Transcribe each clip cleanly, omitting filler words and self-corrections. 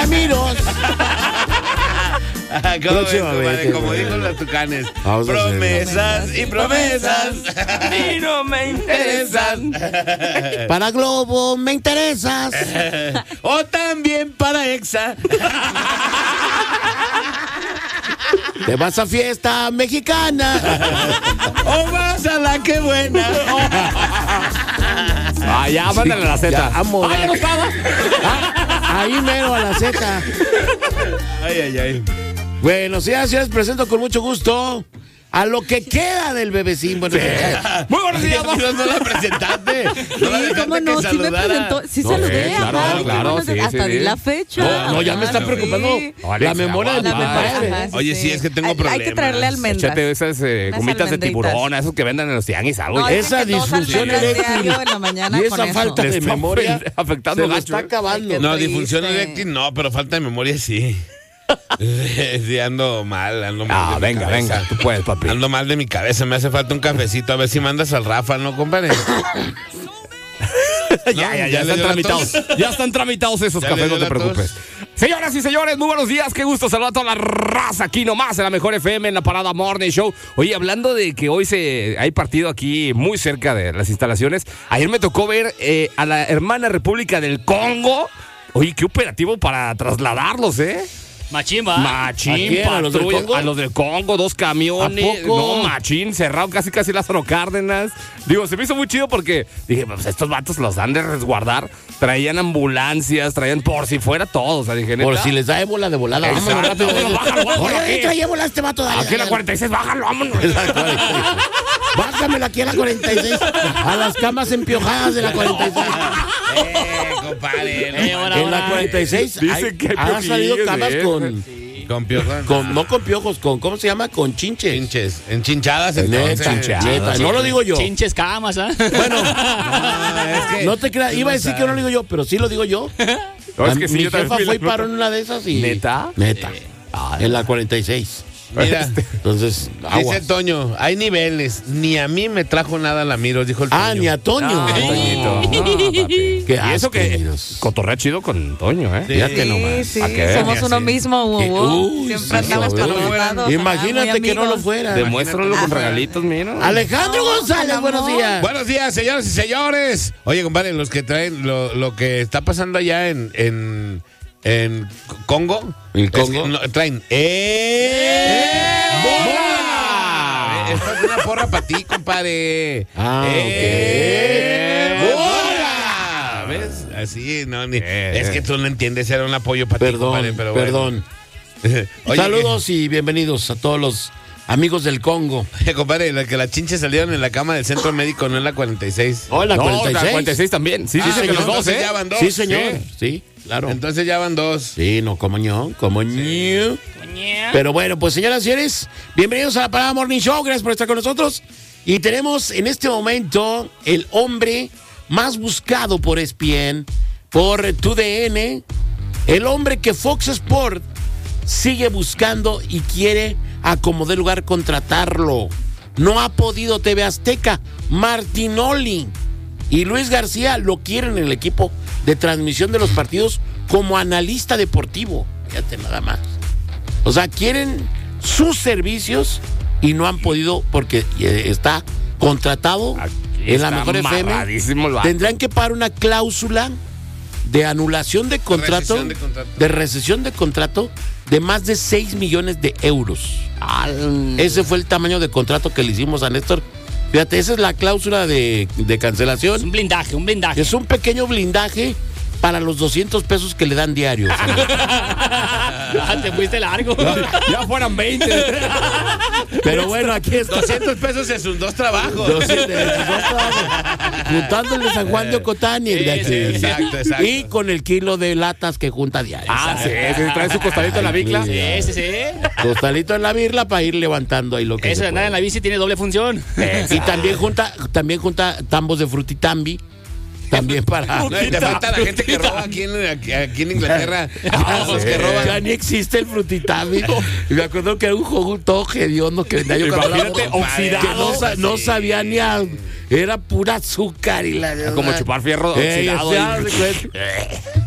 Miros. Próximamente, como dijo los tucanes. Promesas y promesas. Y no me interesan. Para Globo me interesas. O también para Exa. Te vas a fiesta mexicana. O vas a la que buena. Ya, mándale la Z. Ya, amo. Ya no estaba. Ahí mero a la Z. Ay. Bueno, señoras y señores, presento con mucho gusto a lo que queda del bebecín. Bueno, Muy buenos días, No la presentaste. No la dejaste ¿Cómo no? que Sí me saludara. presentó. Sí No, saludé. claro, ajá, claro, bueno, sí, hasta sí. di la fecha. No, ya me está Sí. preocupando la memoria de mi padre. Ajá, Oye, sí, es que tengo Hay que problemas. traerle almendras. Échate esas Unas gomitas de almendritas. tiburón, esos que venden en los tianguis, algo. No, ya. Esa dicen que dos disfunción almendras eréctil diario en la mañana y con esa eso. falta Le de está memoria afectando se lo gacho, está acabando. Qué No, triste. disfunción eréctil no, pero falta de memoria sí. Sí, ando mal de mi Venga, cabeza. tú puedes, papi. Ando mal de mi cabeza, me hace falta un cafecito. A ver si mandas al Rafa, ¿no, compadre? Ya ¿Ya le están dio la tramitados. tos? Ya están tramitados esos ¿Ya cafés, le no dio te la preocupes. Señoras y señores, muy buenos días. Qué gusto saludar a toda la raza aquí nomás en la Mejor FM, en la Parada Morning Show. Oye, hablando de que hoy hay partido aquí muy cerca de las instalaciones, ayer me tocó ver a la hermana República del Congo. Oye, qué operativo para trasladarlos, ¿eh? Machín, ¿va? Machín, ¿A quién? ¿A los del patrulla, Congo? a los del Congo, 2 camiones. ¿A poco? No, machín, cerrado casi Lázaro Cárdenas. Digo, se me hizo muy chido porque dije, pues estos vatos los han de resguardar. Traían ambulancias, traían por si fuera todo. O sea, dije, Por ¿neta? si les da ébola de volada. Exacto. Vámonos rápido. Bueno, bájalo, bájalo, Oye, aquí. trae ébola este vato. Dale, Aquí en la dale. 46, bájalo, vámonos. Bájamela aquí a la 46. A las camas empiojadas de la 46. Compadre. En la 46 Dicen que hay han salido piojillos, camas Con piojón. no con piojos, ¿cómo se llama? Con chinches. Chinches. Enchinchadas, entonces. Neta, no lo digo yo. Chinches camas, ¿ah? Bueno, Es que no te creas, iba a decir que no lo digo yo, pero sí lo digo yo. No, es que sí, Mi yo también jefa fui fue y la- paró en una de esas y... ¿Neta? Neta. En la 46. Mira, Entonces, agua. dice Toño, hay niveles. Ni a mí me trajo nada la Miro, dijo el Toño. Ah, ni a Toño. Ah, Toñito. No, papi. Qué Y eso asco, que Dios. cotorrea chido con Toño, ¿eh? Sí. Fíjate nomás. Sí, ¿A qué? somos uno Sí. mismo, Uy, Siempre sí, andamos sí, para sí. todos lados. Imagínate muy que no lo amigos. fuera. Demuéstralo con regalitos, mira. Alejandro No, González, con buenos amor. días. Buenos días, señoras y señores. Oye, compadre, los que traen lo que está pasando allá en Congo. ¿El es Congo? que traen. ¡Bola! Esta es una porra para ti, compadre. Ah, ¡Bola! ¿Ves? Así, no, ni. Es que tú no entiendes, era un apoyo para ti, compadre, Perdón, pero perdón. Oye, Saludos y bienvenidos a todos los amigos del Congo. compadre, que las chinches salieron en la cama del centro médico, no en la 46. Hola, No, 46. la 46 también. Sí, Ah, dicen que señor, los dos, entonces ¿eh? ya van dos. Sí, señor. Sí, claro. Entonces ya van dos. Sí, no, como ño. Pero bueno, pues señoras y señores, bienvenidos a la Parada Morning Show. Gracias por estar con nosotros. Y tenemos en este momento el hombre más buscado por ESPN, por TUDN, el hombre que Fox Sport sigue buscando y quiere a como dé lugar contratarlo. No ha podido TV Azteca. Martinoli y Luis García lo quieren en el equipo de transmisión de los partidos como analista deportivo. Fíjate nada más. O sea, quieren sus servicios y no han podido porque está contratado Aquí en la está Mejor FM. amarradísimo el vato. Tendrán que pagar una cláusula de anulación de contrato, Rescisión de contrato. de recesión de contrato de más de 6 millones de euros. Ese fue el tamaño de contrato que le hicimos a Néstor. Fíjate, esa es la cláusula de Es cancelación. un blindaje, un blindaje. Es un pequeño blindaje para los 200 pesos que le dan diarios. Te fuiste largo. Ya fueran 20. Pero bueno, aquí está. 200 pesos es un 2 trabajos. 200, juntando el de San Juan de Ocotán y el de aquí. Sí, exacto, exacto. Y con el kilo de latas que junta diario. Sí, trae su costadito en la bicla. Sí. Costalito en la birla para ir levantando ahí lo que Eso se de andar en la puede. bici tiene doble función. Y también junta tambos de frutitambi. También para... No, y te falta la gente que roba aquí en Inglaterra. Los que Ya roban. ni existe el frutitambi. Y me acuerdo que era un jugo todo hediondo que vendía yo cuando Imagínate, era joven, oxidado. que no sabía ni a... Era pura azúcar y la... Como chupar fierro oxidado. ya,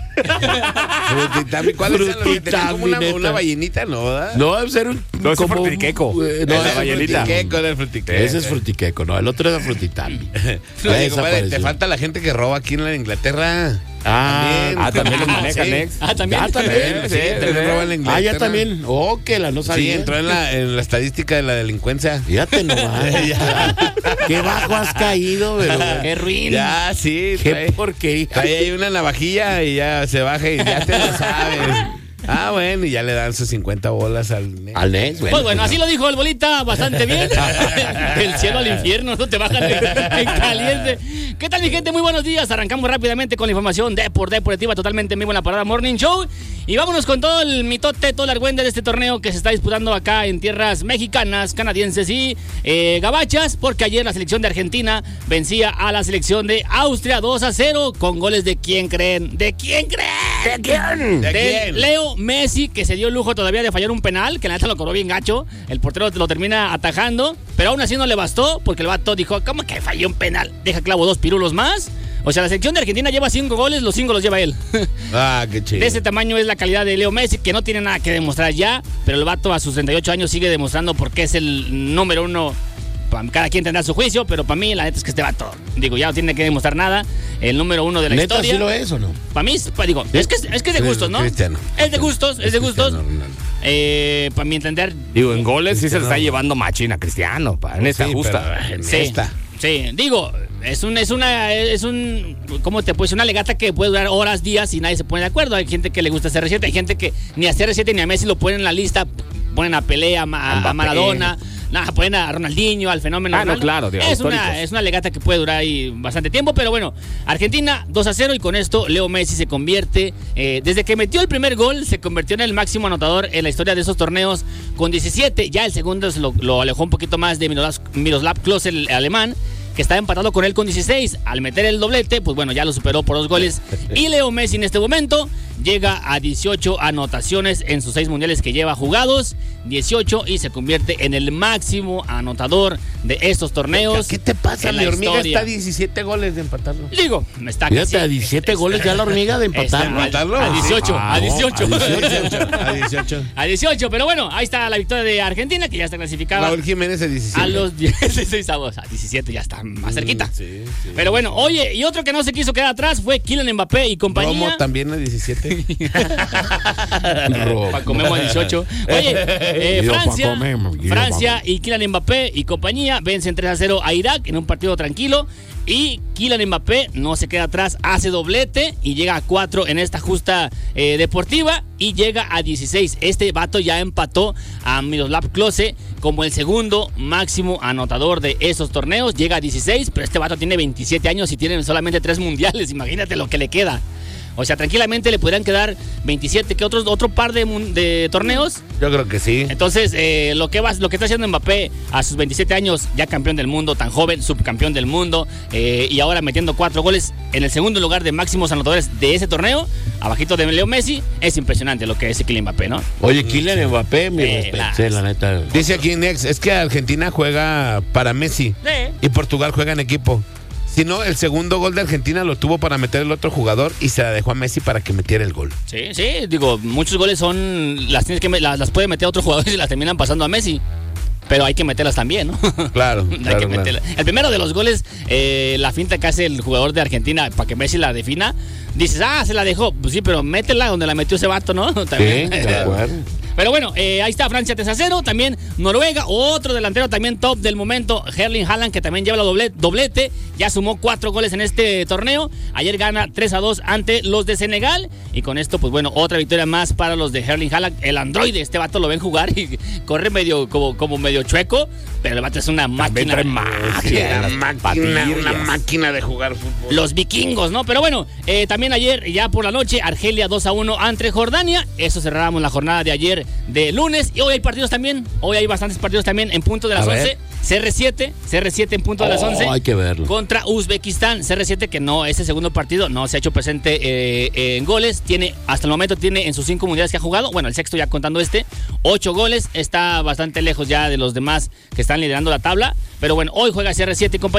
Frutitami. ¿Cuál es el que tenía como Frutitami, una neta. ballenita? No, ¿verdad? No, debe ser un. No, ese es como un- frutiqueco. No, Esa ese es ballenita. Frutiqueco, era el frutiqueco. Ese es frutiqueco, no, el otro era frutitami. Oye, Esa compadre, te pareció. falta la gente que roba aquí en la Inglaterra. También los manejan, sí. Nex. También. Ah, también. Sí, también roba en la Inglaterra. Ah, ya también. Oh, que la no Sí, sabía. entró en la estadística de la delincuencia. Fíjate nomás. Qué bajo has caído, pero. Qué ruin. Ya, sí. Qué porquería. Trae ahí una navajilla y ya se baja y ya te lo sabes. Ah, bueno, y ya le dan sus 50 bolas al Nex. Al Nex, Pues bueno, así lo dijo el Bolita bastante bien. Del cielo al infierno, no te bajan en caliente. ¿Qué tal, mi gente? Muy buenos días. Arrancamos rápidamente con la información deportiva totalmente en vivo en la Parada Morning Show. Y vámonos con todo el mitote, todo el argüende de este torneo que se está disputando acá en tierras mexicanas, canadienses y gabachas, porque ayer la selección de Argentina vencía a la selección de Austria 2-0 con goles de ¿quién creen? ¿De quién creen? ¿De quién? ¿De De quién? Leo Messi, que se dio el lujo todavía de fallar un penal, que la neta lo cobró bien gacho. El portero lo termina atajando, pero aún así no le bastó, porque el vato dijo, ¿cómo que falló un penal? Deja clavo 2 pirulos más. O sea, la selección de Argentina lleva 5 goles, los 5 los lleva él. Ah, qué chido. De ese tamaño es la calidad de Leo Messi, que no tiene nada que demostrar ya, pero el vato a sus 38 años sigue demostrando por qué es el número 1. Cada quien tendrá su juicio, pero para mí la neta es que este vato, digo, ya no tiene que demostrar nada. El número 1 de la ¿Neta historia. sí lo es o no? Para mí, digo, es que es de gustos, ¿no? Cristiano. Es de gustos, es de gustos. Cristiano Ronaldo. Para mi entender, Digo, en goles sí se le está llevando machina a Cristiano, en esta Sí, justa. pero en sí, esta. sí, digo, es ¿cómo te puedes? Una legata que puede durar horas, días y nadie se pone de acuerdo. Hay gente que le gusta CR7, hay gente que ni a CR7 ni a Messi lo ponen en la lista, ponen a Pelé, a Mbappé. Maradona. Nada, ponen a Ronaldinho, al fenómeno. Ah, no, Ronaldo. claro, digo, históricos. Es una legata que puede durar ahí bastante tiempo, pero bueno, Argentina 2-0 y con esto Leo Messi se convierte, desde que metió el primer gol, se convirtió en el máximo anotador en la historia de esos torneos con 17. Ya el segundo lo alejó un poquito más de Miroslav Klose, el alemán, que estaba empatado con él con 16. Al meter el doblete, pues bueno, ya lo superó por 2 goles. Y Leo Messi en este momento llega a 18 anotaciones en sus 6 mundiales que lleva jugados. 18 y se convierte en el máximo anotador de estos torneos. ¿Qué te pasa? en la Mi hormiga historia. está a 17 goles de empatarlo. Digo, está Fíjate, casi- a 17 goles ya la hormiga de empatar. Está- ¿no? ¿Empatarlo? A 18, Ah, a no, 18. A 18. A 18, pero bueno, ahí está la victoria de Argentina, que ya está clasificada Raúl Jiménez a 17. a los 16 avos. A 17 ya está más cerquita. Sí, sí. Pero bueno, oye, y otro que no se quiso quedar atrás fue Kylian Mbappé y compañía. Romo también a 17. Paco Memo a 18. Oye, Yo, Francia, Paco Memo, yo, Francia Paco. y Kylian Mbappé y compañía vencen 3-0 a Irak en un partido tranquilo. Y Kylian Mbappé no se queda atrás, hace doblete y llega a 4 en esta justa deportiva y llega a 16. Este vato ya empató a Miroslav Klose como el segundo máximo anotador de esos torneos. Llega a 16, pero este vato tiene 27 años y tiene solamente 3 mundiales. Imagínate lo que le queda. O sea, tranquilamente le podrían quedar 27, que otro par de torneos. Yo creo que sí. Entonces, lo que está haciendo Mbappé a sus 27 años, ya campeón del mundo, tan joven, subcampeón del mundo, y ahora metiendo 4 goles en el segundo lugar de máximos anotadores de ese torneo, abajito de Leo Messi, es impresionante lo que es Kylian Mbappé, ¿no? Oye, Kylian Mbappé, mi respeto. la- Sí, la neta. Dice aquí Nex, es que Argentina juega para Messi y Portugal juega en equipo. Si no, el segundo gol de Argentina lo tuvo para meter el otro jugador y se la dejó a Messi para que metiera el gol. Sí, digo, muchos goles las puede meter otro jugador y las terminan pasando a Messi. Pero hay que meterlas también, ¿no? Claro, Hay claro, que claro. meterlas. El primero de los goles, la finta que hace el jugador de Argentina para que Messi la defina, dices, se la dejó. Pues sí, pero métela donde la metió ese vato, ¿no? Sí, También. de acuerdo. Pero bueno, ahí está Francia 3-0. También Noruega, otro delantero también top del momento, Erling Haaland, que también lleva la doblete. Ya sumó 4 goles en este torneo. Ayer gana 3-2 ante los de Senegal. Y con esto, pues bueno, otra victoria más para los de Erling Haaland. El androide, este vato lo ven jugar y corre como medio chueco. Pero el vato es una máquina. Una máquina de jugar fútbol. Los vikingos, ¿no? Pero bueno, también ayer, ya por la noche, Argelia 2-1 ante Jordania. Eso cerramos la jornada de ayer de lunes. Y hoy hay partidos también. Hoy hay bastantes partidos también en punto de las A 11. ver. CR7 en punto de las 11. Hay que verlo. Contra Uzbekistán. CR7 que no, ese segundo partido no se ha hecho presente en goles. Hasta el momento tiene en sus 5 mundiales que ha jugado. Bueno, el sexto ya contando 8 goles. Está bastante lejos ya de los demás que están liderando la tabla. Pero bueno, hoy juega CR7 y compañía.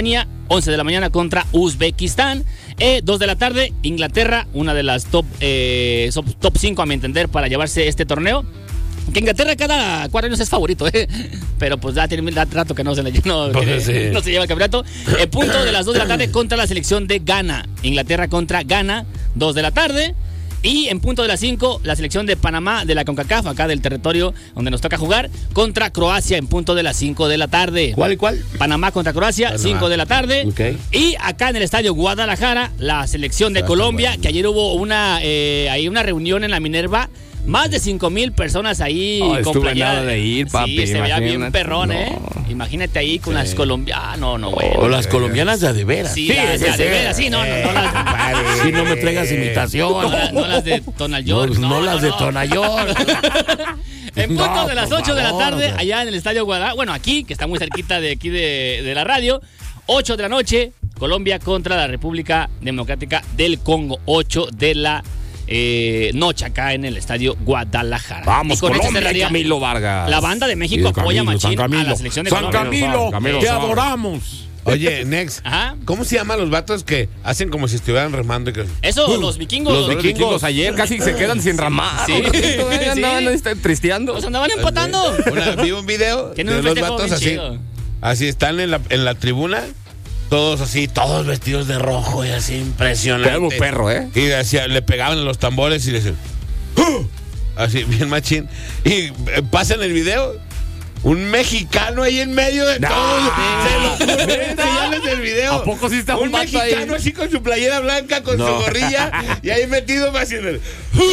11 de la mañana contra Uzbekistán. 2 de la tarde, Inglaterra, una de las top 5 a mi entender para llevarse este torneo. Que Inglaterra cada 4 años es favorito, pero pues ya tiene rato que no se lleva el campeonato. Punto de las 2 de la tarde contra la selección de Ghana. Inglaterra contra Ghana, 2 de la tarde. Y en punto de las 5, la selección de Panamá de la CONCACAF, acá del territorio donde nos toca jugar, contra Croacia en punto de las 5 de la tarde. ¿Cuál y cuál? Panamá contra Croacia, Panamá. 5 de la tarde. Okay. Y acá en el estadio Guadalajara, la selección de Colombia, que ayer hubo una reunión en la Minerva. Más de 5,000 personas ahí con estuve playera. nada de ir, papi. Sí, se veía bien perrón, No. Imagínate ahí con las colombianas. No, güey. O las colombianas de veras. Sí, las de veras, sí, no las Sí, no me traigas imitación. no las de Tonal York. No las de Tonal York. En punto de las 8 de la tarde, o sea. allá en el estadio Guadalajara, bueno, aquí, que está muy cerquita de aquí de la radio, 8 de la noche, Colombia contra la República Democrática del Congo, 8 de la noche acá en el estadio Guadalajara. Vamos, Y con esto Colombia, cerraría Camilo Vargas. La banda de México apoya machín a la selección de San Colombia. Camilo, Camilo, te San. adoramos. Oye, Nex, Ajá. ¿cómo se llaman los vatos que hacen como si estuvieran remando? Y que... Eso, los vikingos. Los vikingos ayer casi se quedan sin ramar. Sí. Andaban Sí. tristeando. Los andaban empatando. Vi un video Tienen de un los festejo vatos bien así. chido. Así están en la tribuna, todos así, todos vestidos de rojo y así impresionante. Como perro, ¿eh? Y le pegaban a los tambores y le decían, ¡huh! Así, bien machín. Y pasan el video, un mexicano ahí en medio de todos. Se lo juro, enseñarles el video. ¿A poco sí está un vato mexicano ahí? así con su playera blanca, con su gorrilla, y ahí metido haciendo el...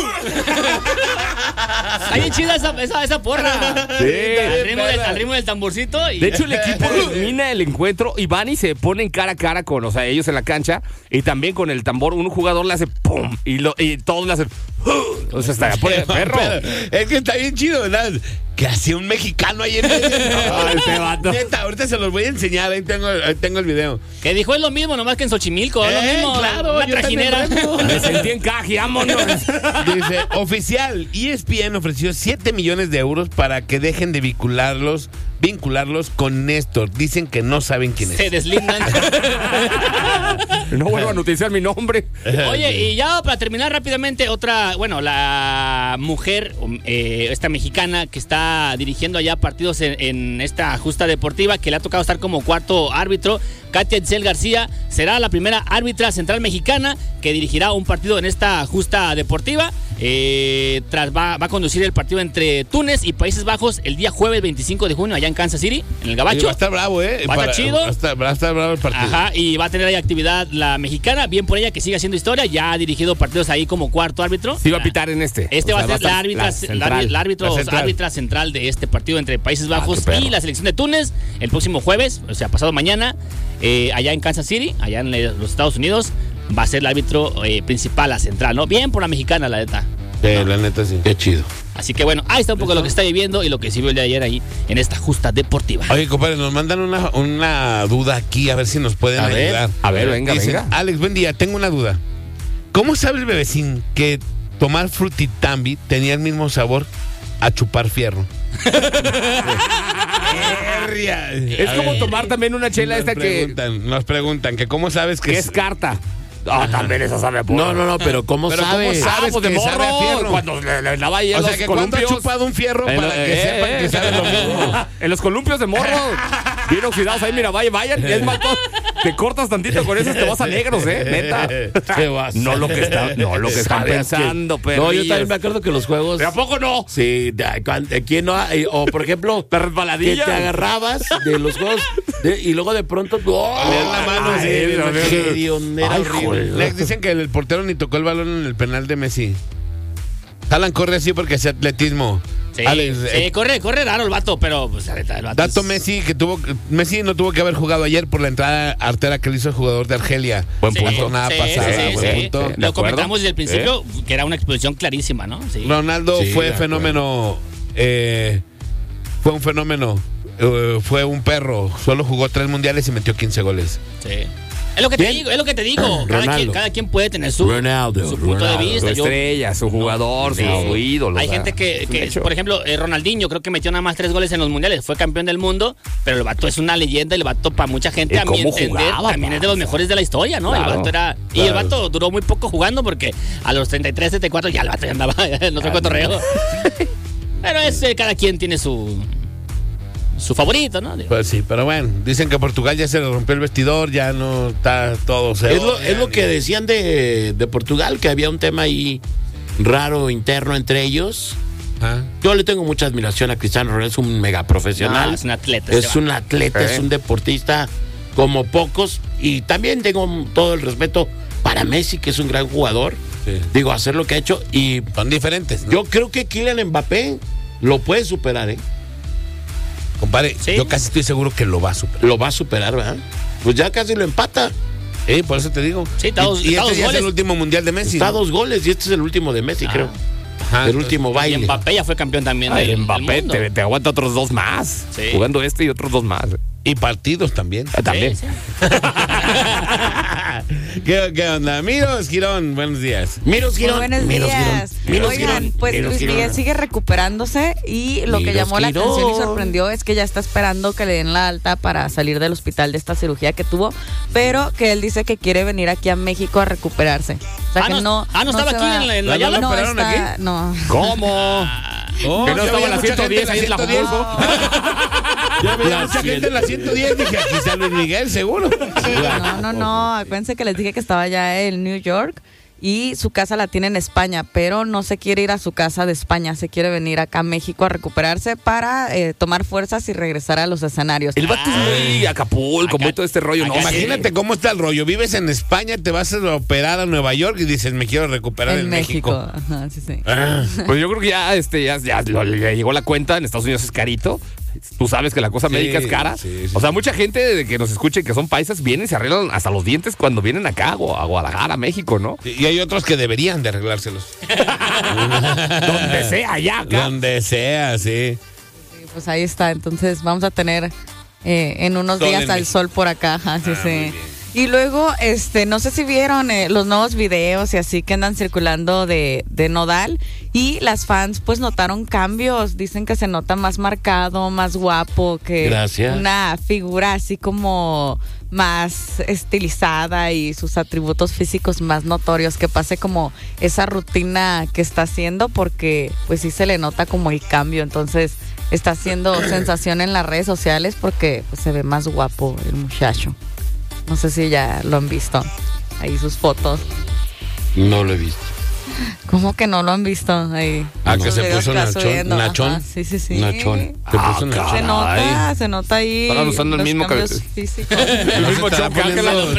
Está bien chida esa porra. Sí. Al ritmo del tamborcito. Y... De hecho, el equipo termina el encuentro y van y se ponen cara a cara con, o sea, ellos en la cancha y también con el tambor. Un jugador le hace ¡pum! Y todos le hacen o sea, está por el perro. Es que está bien chido, ¿verdad? Que hacía un mexicano ahí en medio. Este vato. Neta, ahorita se los voy a enseñar. Ahí tengo el video. Que dijo es lo mismo, nomás que en Xochimilco. Es lo mismo. claro, Una yo trajinera. también Me sentí en caja, vámonos. Dice, oficial, ESPN ofreció 7 millones de euros para que dejen de vincularlos con Néstor. Dicen que no saben quién es. Se deslindan. No vuelvo a noticiar mi nombre. Oye, y ya para terminar rápidamente, la mujer, esta mexicana que está dirigiendo allá partidos en esta justa deportiva, que le ha tocado estar como cuarto árbitro, Katia Itzel García, será la primera árbitra central mexicana que dirigirá un partido en esta justa deportiva. Va a conducir el partido entre Túnez y Países Bajos el día jueves 25 de junio allá en Kansas City, en el Gabacho. Va a estar bravo, ¿eh? Va a estar chido. Va a estar bravo el partido. Ajá, y va a tener ahí actividad la mexicana, bien por ella que siga haciendo historia, ya ha dirigido partidos ahí como cuarto árbitro. Sí, va a pitar en este. Este va a ser la central. árbitra central de este partido entre Países Bajos qué perro. y la selección de Túnez el próximo jueves, o sea, pasado mañana, allá en Kansas City, allá en los Estados Unidos, va a ser el árbitro principal, la central, ¿no? Bien por la mexicana, la neta. La neta sí. Qué chido. Así que bueno, ahí está un poco lo que está viviendo y lo que se vio el de ayer ahí en esta justa deportiva. Oye, compadre, nos mandan una duda aquí, a ver si nos pueden ayudar. A ver, venga, Dicen, venga. Alex, buen día, tengo una duda. ¿Cómo sabe el bebecín que tomar frutitambi tenía el mismo sabor a chupar fierro? Es como tomar también una chela Nos preguntan que cómo sabes que que es carta. También esa sabe a puro. No, pero ¿cómo Pero sabes? ¿cómo sabes Pues de que sabe a morro, fierro? cuando le lava ahí en O sea, los que cuando ha columpios. chupado un fierro para que sepan que sabe lo mismo. En los columpios de morro, bien oxidados ahí, mira, vayan. Es más, te cortas tantito con eso y te vas a negros, neta. ¿Qué vas? No lo que están pensando, pero. No, yo también me acuerdo que los juegos. ¿De a poco no? Sí, ¿quién no? O por ejemplo, La que resbaladilla. te agarrabas de los juegos y luego de pronto. Leer la mano, sí. Qué hedionera Ay, horrible. joder. Lex, dicen que el portero ni tocó el balón en el penal de Messi. Alan corre así porque hace atletismo. Sí, Alex, sí, corre raro el vato, pero pues la neta, el vato dato es- Messi no tuvo que haber jugado ayer por la entrada artera que le hizo el jugador de Argelia. Buen Sí, punto. Nada sí, pasada, sí, buen sí. punto. ¿De Lo acuerdo? comentamos desde el principio que era una expulsión clarísima, ¿no? Sí. Ronaldo Sí, fue de acuerdo. fenómeno. Fue un fenómeno. Fue un perro. Solo jugó 3 mundiales y metió 15 goles. Sí. Es lo que te digo. Cada quien puede tener su punto de vista. Su estrella, su jugador, su ídolo. Hay gente que por ejemplo, Ronaldinho, creo que metió nada más 3 goles en los mundiales. Fue campeón del mundo, pero el vato es una leyenda. El vato, para mucha gente, a mi entender, también es de los mejores de la historia, ¿no? Claro, el vato era. Y el vato duró muy poco jugando porque a los 33, 34 ya el vato ya andaba en otro cotorreo. Pero cada quien tiene su favorito, ¿no? Pues sí, pero bueno, dicen que a Portugal ya se le rompió el vestidor, ya no está todo cero. Es lo que decían de Portugal, que había un tema ahí raro interno entre ellos. Yo le tengo mucha admiración a Cristiano Ronaldo, es un mega profesional. Es un atleta. Es un deportista como pocos. Y también tengo todo el respeto para Messi, que es un gran jugador. Sí. Digo, hacer lo que ha hecho. Y son diferentes, ¿no? Yo creo que Kylian Mbappé lo puede superar, ¿eh? Compadre, ¿sí? Yo casi estoy seguro que lo va a superar. Lo va a superar, ¿verdad? Pues ya casi lo empata. Por eso te digo. Sí, y este ya es el último mundial de Messi. Está 2 goles y este es el último de Messi, creo. El último baile. Y Mbappé ya fue campeón también. Mbappé te aguanta otros 2 más. Sí. Jugando y otros 2 más. Y partidos también. También. Sí. ¿Qué onda? Miros Girón, buenos días. Buenos días. Oigan, pues Luis Miguel sigue recuperándose y lo que llamó la atención y sorprendió es que ya está esperando que le den la alta para salir del hospital de esta cirugía que tuvo, pero que él dice que quiere venir aquí a México a recuperarse. O sea que no estaba aquí en la llave. No está, no. ¿Cómo? Que no estaba en la 110 ahí en la Jumbo. Ya había mucha gente en la 110, dije, aquí está Luis Miguel, seguro. Sí, no, acuérdense que les dije que estaba ya en New York y su casa la tiene en España, pero no se quiere ir a su casa de España, se quiere venir acá a México a recuperarse para tomar fuerzas y regresar a los escenarios. El vato es muy Acapulco, muy todo este rollo. No, imagínate cómo está el rollo. Vives en España, te vas a operar a Nueva York y dices, me quiero recuperar en México. Ajá, sí. Pues yo creo que ya le llegó la cuenta. En Estados Unidos es carito. Tú sabes que la cosa médica es cara. Sí. O sea, mucha gente que nos escuche que son paisas vienen y se arreglan hasta los dientes cuando vienen acá a Guadalajara, México, ¿no? Y hay otros que deberían de arreglárselos. Donde sea, allá, acá. Donde sea, sí. Pues ahí está. Entonces vamos a tener en unos días al sol por acá. Sí. Y luego, no sé si vieron los nuevos videos y así que andan circulando de Nodal, y las fans pues notaron cambios, dicen que se nota más marcado, más guapo, que una figura así como más estilizada y sus atributos físicos más notorios, que pase como esa rutina que está haciendo, porque pues sí se le nota como el cambio. Entonces está haciendo sensación en las redes sociales porque pues, se ve más guapo el muchacho. No sé si ya lo han visto. Ahí sus fotos. No lo he visto. ¿Cómo que no lo han visto? Ahí. Que se puso nachón. Ajá, sí. Nachón. Se puso nachón. Se nota ahí. Están usando el mismo cambios físicos. El mismo chon que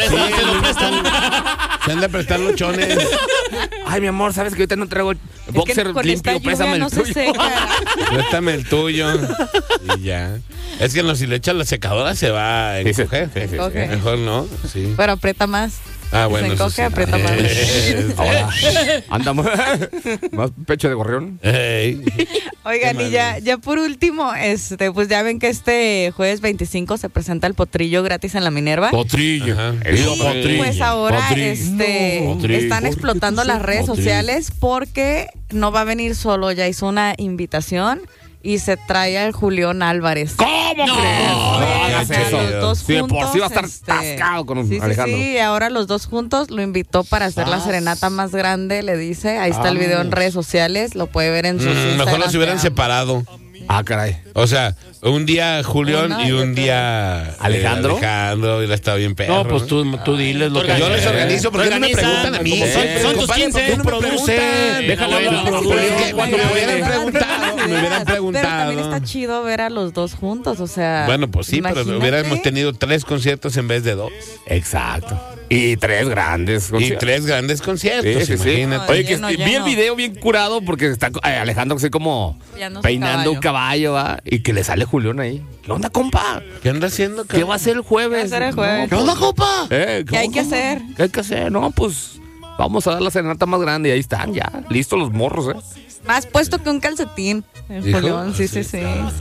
se han de prestar los chones. Ay, mi amor, ¿sabes que ahorita no traigo boxer limpio? Préstame el tuyo. Préstame el tuyo. Y ya. Es que si le echas la secadora se va a encoger. Sí. Mejor no. Sí. Pero aprieta más. Bueno. Se encoge, aprieta más. Ahora, anda más pecho de gorrión. Oigan, y ya por último, pues ya ven que este jueves 25 se presenta el potrillo gratis en la Minerva. Potrillo. Pues ahora están explotando las redes sociales porque no va a venir solo, ya hizo una invitación y se trae al Julián Álvarez. ¿Cómo crees? Los dos sí, juntos. Por sí va a estar tascado con Alejandro. Sí, ahora los dos juntos lo invitó para hacer la serenata más grande, le dice. Ahí está el video en redes sociales, lo puede ver en sus Instagram. Mejor los hubieran separado. Caray. O sea, un día Julián y un día Alejandro. Hubiera estado bien perro. No, pues tú diles lo que yo les organizo, porque no me preguntan a mí. Son tus 15. Tú produces. Déjalo. Cuando me hubieran preguntado. Pero también está chido ver a los dos juntos, o sea. Bueno, pues sí, imagínate. pero hubiéramos tenido 3 conciertos en vez de 2. Exacto. Y 3 grandes conciertos. Sí. Imagínate. Oye, vi el video bien curado porque está Alejandro así como peinando un caballo, ¿va? Y que le sale Julián ahí. ¿Qué onda, compa? ¿Qué anda haciendo? ¿Qué va a hacer el jueves? ¿Qué va a hacer el jueves? ¿Qué onda, compa? ¿Qué hay que hacer? ¿Qué hay que hacer? No, pues vamos a dar la serenata más grande y ahí están ya. Listos los morros, Más puesto que un calcetín. Julián, sí.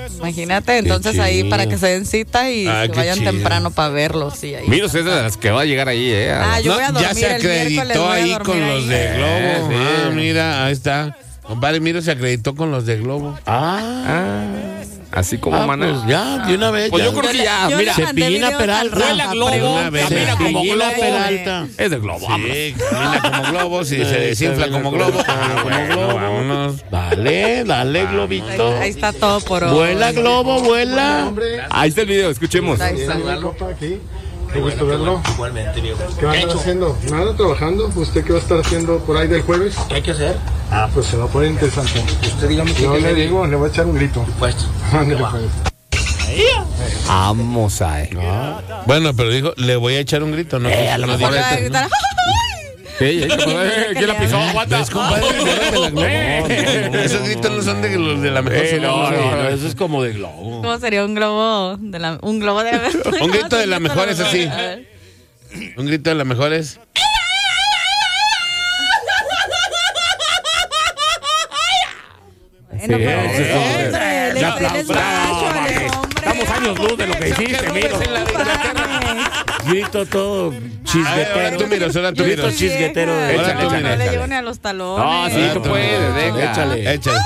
Imagínate, entonces Qué ahí chido. para que se den cita y Ah, se qué vayan chido. temprano para verlos. Sí, ahí. Miros es de las que va a llegar ahí, Yo voy a dormir ya se el miércoles, acreditó voy a ahí dormir con ahí. los de Globo. Sí. Ah, mira, ahí está. Compadre, Miro se acreditó con los de Globo. Así como Maná. Pues ya, de una vez. Pues ya. yo creo que ya, Yo mira, le mandé Cepillina videos Peralta. al Rafa, Vuela Globo, pregúntale. camina como Cepillina Globo. Peralta. Es de Globo, vámonos. Sí, camina como Globo, si se desinfla como Globo. Como Globo. Vámonos. Dale, globito. Ahí está todo por hoy. Vuela, globo, vuela. Ahí está el video, escuchemos. Ahí está. Compa, aquí. Qué gusto verlo. Igualmente, viejo. ¿Qué va a estar haciendo? Nada, trabajando. ¿Usted qué va a estar haciendo por ahí del jueves? ¿Qué hay que hacer? Ah, pues se va a poner interesante. Usted dígame qué Yo hay que le hacer. digo, le voy a echar un grito. Pues, Ándale, pues. Vamos a Bueno, pero dijo, le voy a echar un grito, ¿no? a lo No mejor dijo- Va a gritar, ¿Quién la pisó? Aguanta. ¿Ves, compadre? No, esos gritos no son de los de la mejor. No, eso es como de globo. ¿Cómo sería un globo de la un globo de la Un grito de la mejor es así. A ver. Un grito de la mejor es. Bueno, pero, sí, sí. hombre, él es macho, él es hombre. Estamos años luz de lo que hiciste, Miro. Grito todo Ahora chisguetero. tú, Miros, ahora tú, Grito Miros. chisguetero. Vieja. de- Ahora tú, No mira, le llego ni a los talones. No, sí, tú tú, puedes, venga. Échale. Échale.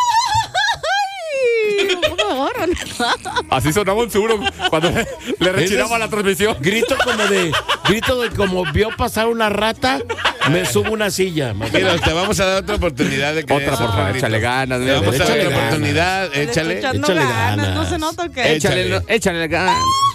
Ay, un poco ahora, ¿no? Así sonaba un seguro cuando le rechinaba la transmisión. Grito de como vio pasar una rata, me subo una silla. Miros, te vamos a dar otra oportunidad de que Otra, des por otro favor, grito. échale ganas. Te vamos a dar Échale otra ganas. oportunidad. Le estoy Échale. echando échale ganas, ganas. no se nota que. Échale. Échale ganas.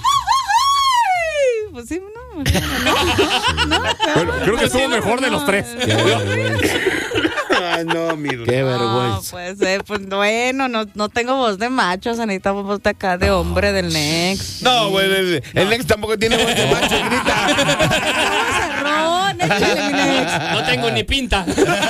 Ay, pues sí, no. Bueno, creo que estuvo mejor de los tres. Qué vergüenza. Ay, no, Miros. Qué No, vergüenza. puede ser, pues bueno, no tengo voz de macho, se necesita voz de acá de hombre del Next. No, bueno, el Nex tampoco tiene voz de macho, grita. Cerrón, échale, mi Next. no tengo ni pinta.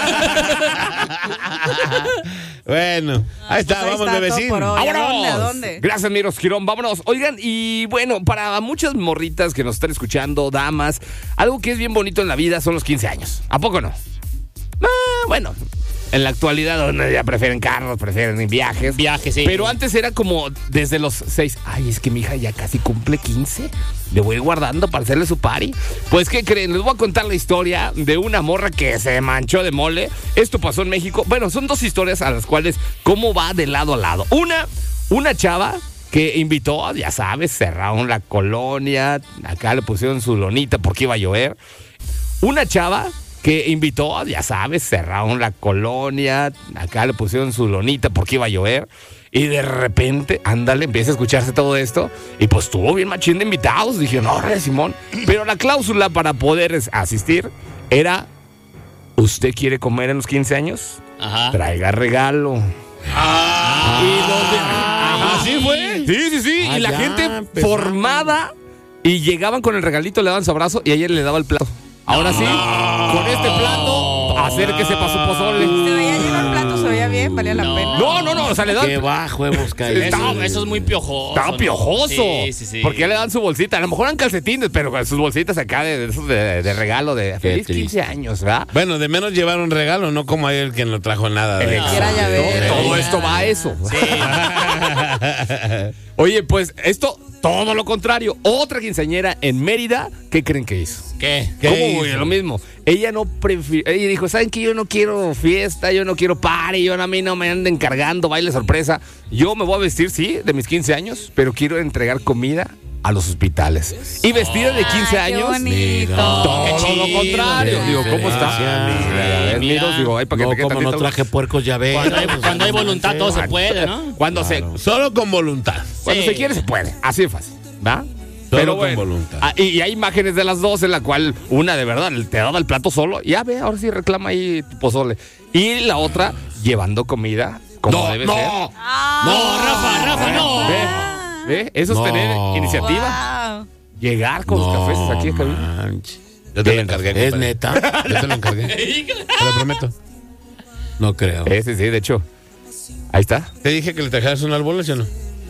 Bueno, ahí está, Pues ahí vamos está de todo vecino. por hoy. ¿A ¡Vámonos! dónde? ¿A dónde? Gracias, Miros Girón. Vámonos. Oigan, y bueno, para muchas morritas que nos están escuchando, damas, algo que es bien bonito en la vida son los 15 años. ¿A poco no? Bueno, en la actualidad donde ya prefieren carros, prefieren viajes. Viajes, sí. Pero antes era como desde los 6. Ay, es que mi hija ya casi cumple 15. Le voy a ir guardando para hacerle su party. Pues, ¿qué creen? Les voy a contar la historia de una morra que se manchó de mole. Esto pasó en México. Bueno, son dos historias a las cuales cómo va de lado a lado. Una chava que invitó, ya sabes, cerraron la colonia. Acá le pusieron su lonita porque iba a llover. Una chava que invitó, ya sabes, cerraron la colonia, acá le pusieron su lonita porque iba a llover, y de repente, ándale, empieza a escucharse todo esto, y pues estuvo bien machín de invitados, dije, no, Simón, pero la cláusula para poder asistir era, ¿usted quiere comer en los 15 años? Ajá. Traiga regalo. ¿Así fue? Sí, Ah, y la ya, gente empezando. formada, y llegaban con el regalito, le daban su abrazo, y ayer le daba el plato. Ahora sí, con este plato, acérquese para su pozole. Se veía lleno el plato, se veía bien, valía la pena. No, o sea, le dan. Qué bajo hemos caído. Eso es muy piojoso. Está ¿no? piojoso. Sí. Porque ya le dan su bolsita. A lo mejor eran calcetines, pero con sus bolsitas acá de regalo de feliz triste. 15 años, ¿verdad? Bueno, de menos llevaron regalo, no como ayer que no trajo nada. de Exacto. Quiera llavero. Todo esto va a eso. Oye, pues esto, todo lo contrario. Otra quinceañera en Mérida, ¿qué creen que hizo? ¿Qué? ¿Cómo, hizo? güey? Lo mismo. Ella no prefirió. Ella dijo, ¿saben qué? Yo no quiero fiesta, yo no quiero party, a mí no me anden cargando baile sorpresa. Yo me voy a vestir, sí, de mis 15 años, pero quiero entregar comida a los hospitales. Y vestida de 15 Ay, qué años. bonito. Todo Qué lo chido. contrario. Digo, ¿cómo está? Gracias. Mira, Mira. digo, ay, para que No, te quede como no tantito- traje puercos llaveros. Cuando hay voluntad todo se puede, ¿no? Cuando Solo con voluntad. cuando Sí. se quiere, se puede. Así de fácil. ¿Va? Solo con voluntad. Y hay imágenes de las dos en la cual una de verdad te daba el plato solo. Ya ve, ahora sí reclama ahí tu pozole. Y la otra llevando comida como debe ser. No, Rafa, no. ¿Ve? Eso es No. tener iniciativa. Wow. Llegar con los cafés aquí en cabina. manches. Yo te lo encargué. ¿Es compadre. neta? Yo te lo encargué. Te lo prometo. No creo. Sí, de hecho. Ahí está. Te dije que le trajeras un árbol, ¿sí o no?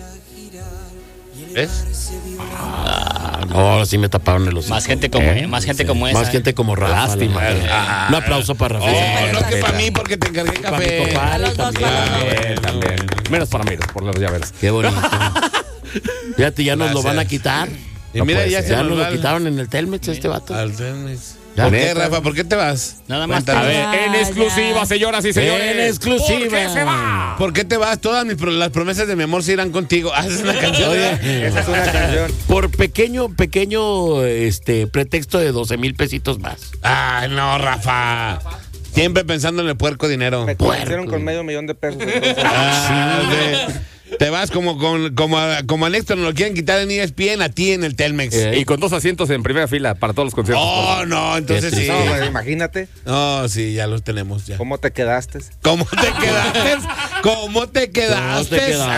¿Ves? No, ahora sí me taparon el hocico. Más gente como, más gente como esa. Más gente como Rafa. Lástima. Un aplauso para Rafa. Oh, no que para mí porque te encargué Para mi café. compadre A los dos, también. para los dos. También. Menos para mí, por los llaveros. Qué bonito. Fíjate, ya nos lo van a quitar. Y mira, ya nos lo quitaron en el Telmex este vato. Al Telmex. Ya. ¿Por qué, Rafa? ¿Por qué te vas? Nada más. Cuéntame. A ver, en exclusiva, señoras y señores. En exclusiva. ¿Por qué se va? ¿Por qué te vas? Todas las promesas de mi amor se irán contigo. Haces una canción. Oye, Esa es una canción. por pequeño pretexto de 12,000 pesitos más. Ay, no, Rafa. Siempre pensando en el puerco dinero. Me convencieron con $500,000 de pesos. Entonces. Te vas como a Néstor, nos lo quieren quitar en ESPN, a ti en el Telmex. Y con 2 asientos en primera fila para todos los conciertos. Oh, no, entonces sí. No, pues, imagínate No, sí, ya los tenemos ya. cómo te quedaste. ¿Cómo te quedaste? ¿Cómo te quedaste?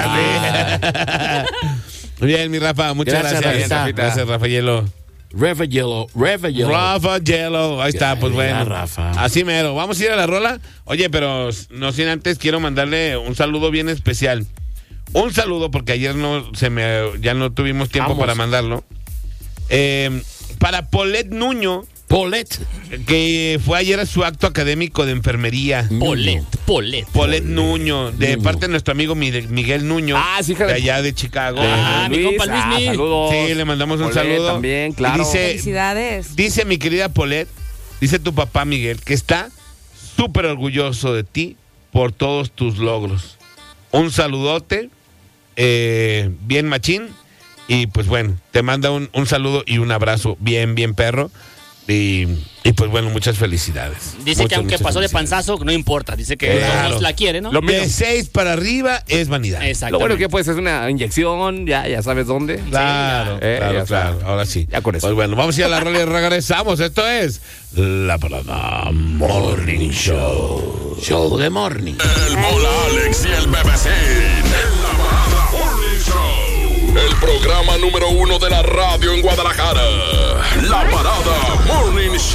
Muy bien, mi Rafa, muchas Gracias, gracias. Rafita. Gracias, Rafaelo. Rafa Yellow. Rafa Yellow, ahí está, pues bueno. Rafa. Así mero. Vamos a ir a la rola. Oye, pero no sin antes quiero mandarle un saludo bien especial. Un saludo porque ayer ya no tuvimos tiempo Vamos. para mandarlo. Para Polet Nuño, Polet. que fue ayer a su acto académico de enfermería. Polet Nuño, de parte de nuestro amigo Miguel Nuño, Ah, sí, hija de de- allá de Chicago. mi compa Luismi. Saludos. Sí, le mandamos un Polet saludo. también, claro. Y dice, Felicidades. dice mi querida Polet, dice tu papá Miguel, que está súper orgulloso de ti por todos tus logros. Un saludote, bien machín, y pues bueno, te manda un saludo y un abrazo bien perro, y pues bueno, muchas felicidades. Dice que aunque muchas pasó de felicidades. panzazo, no importa. Dice que Claro. todos la quieren, ¿no? Lo mismo. De 6 para arriba es vanidad. Exacto. Lo bueno que pues es una inyección, ya sabes dónde. Claro, ya claro. está. Ahora sí. Ya con eso. Pues bueno, vamos a ir a la rola y regresamos. Esto es La Parada Morning Show. Show de morning. El Mola Alex y el Bebecín. En La Parada Morning Show. El programa número 1 de la radio en Guadalajara. La Parada Morning Show.